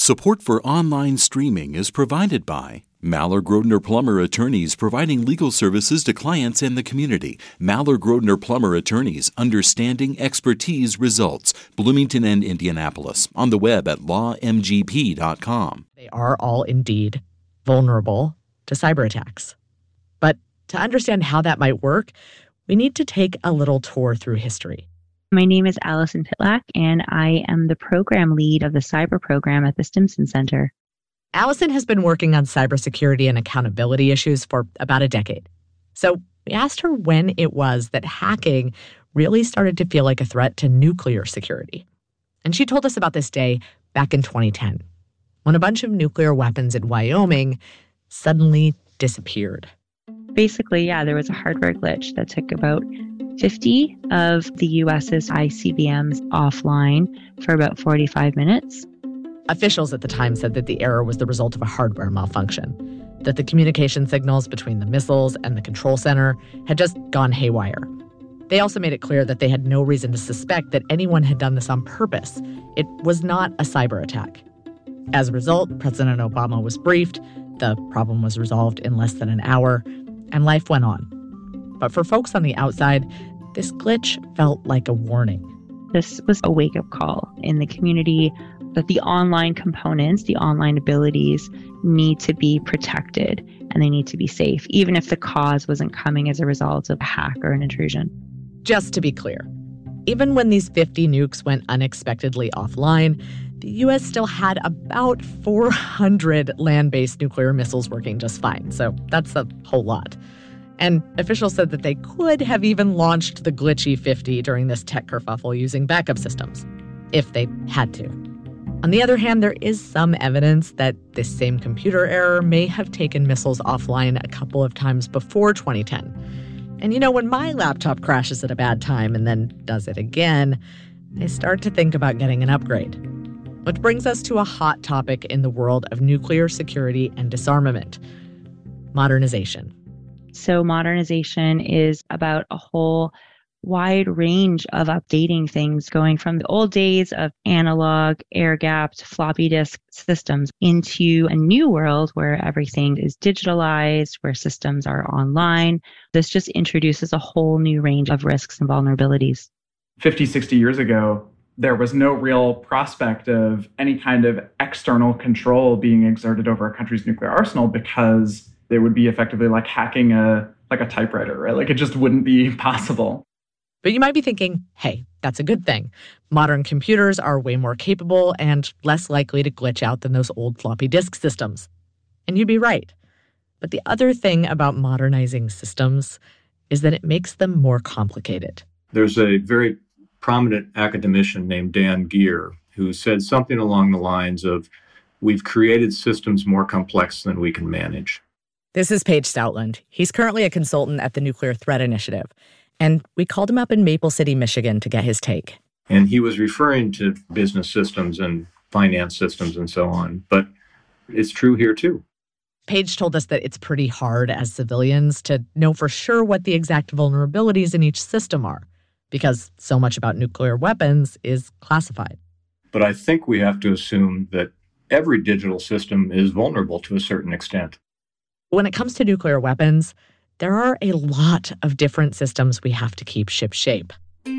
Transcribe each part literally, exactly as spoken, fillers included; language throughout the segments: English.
Support for online streaming is provided by Maller Grodner Plummer Attorneys, providing legal services to clients and the community. Maller Grodner Plummer Attorneys, understanding expertise results. Bloomington and Indianapolis. On the web at law m g p dot com. They are all indeed vulnerable to cyber attacks. But to understand how that might work, we need to take a little tour through history. My name is Allison Pitlack, and I am the program lead of the cyber program at the Stimson Center. Allison has been working on cybersecurity and accountability issues for about a decade. So we asked her when it was that hacking really started to feel like a threat to nuclear security. And she told us about this day back in twenty ten, when a bunch of nuclear weapons in Wyoming suddenly disappeared. Basically, yeah, there was a hardware glitch that took about fifty of the U S's I C B Ms offline for about forty-five minutes. Officials at the time said that the error was the result of a hardware malfunction, that the communication signals between the missiles and the control center had just gone haywire. They also made it clear that they had no reason to suspect that anyone had done this on purpose. It was not a cyber attack. As a result, President Obama was briefed, the problem was resolved in less than an hour, and life went on. But for folks on the outside, this glitch felt like a warning. This was a wake-up call in the community that the online components, the online abilities, need to be protected and they need to be safe, even if the cause wasn't coming as a result of a hack or an intrusion. Just to be clear, even when these fifty nukes went unexpectedly offline, the U S still had about four hundred land-based nuclear missiles working just fine, so that's a whole lot. And officials said that they could have even launched the glitchy fifty during this tech kerfuffle using backup systems, if they had to. On the other hand, there is some evidence that this same computer error may have taken missiles offline a couple of times before twenty ten. And you know, when my laptop crashes at a bad time and then does it again, I start to think about getting an upgrade. Which brings us to a hot topic in the world of nuclear security and disarmament: modernization. So modernization is about a whole wide range of updating things, going from the old days of analog, air-gapped, floppy disk systems into a new world where everything is digitalized, where systems are online. This just introduces a whole new range of risks and vulnerabilities. fifty, sixty years ago, there was no real prospect of any kind of external control being exerted over a country's nuclear arsenal because they would be effectively like hacking a like a typewriter, right? Like it just wouldn't be possible. But you might be thinking, hey, that's a good thing. Modern computers are way more capable and less likely to glitch out than those old floppy disk systems. And you'd be right. But the other thing about modernizing systems is that it makes them more complicated. There's a very prominent academician named Dan Geer who said something along the lines of, we've created systems more complex than we can manage. This is Paige Stoutland. He's currently a consultant at the Nuclear Threat Initiative. And we called him up in Maple City, Michigan to get his take. And he was referring to business systems and finance systems and so on. But it's true here, too. Paige told us that it's pretty hard as civilians to know for sure what the exact vulnerabilities in each system are, because so much about nuclear weapons is classified. But I think we have to assume that every digital system is vulnerable to a certain extent. When it comes to nuclear weapons, there are a lot of different systems we have to keep shipshape.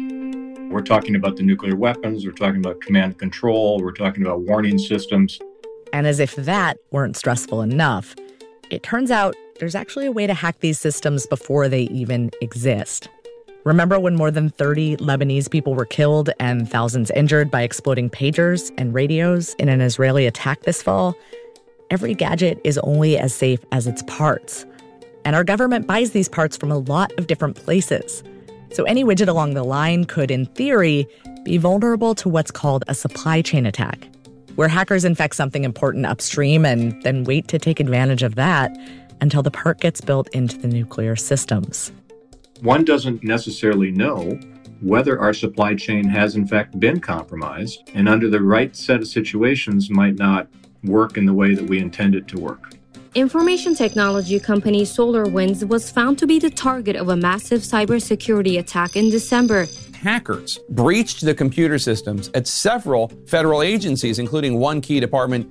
We're talking about the nuclear weapons, we're talking about command and control, we're talking about warning systems. And as if that weren't stressful enough, it turns out there's actually a way to hack these systems before they even exist. Remember when more than thirty Lebanese people were killed and thousands injured by exploding pagers and radios in an Israeli attack this fall? Every gadget is only as safe as its parts. And our government buys these parts from a lot of different places. So any widget along the line could, in theory, be vulnerable to what's called a supply chain attack, where hackers infect something important upstream and then wait to take advantage of that until the part gets built into the nuclear systems. One doesn't necessarily know whether our supply chain has in fact been compromised, and under the right set of situations might not work in the way that we intend it to work. Information technology company SolarWinds was found to be the target of a massive cybersecurity attack in December. Hackers breached the computer systems at several federal agencies, including one key department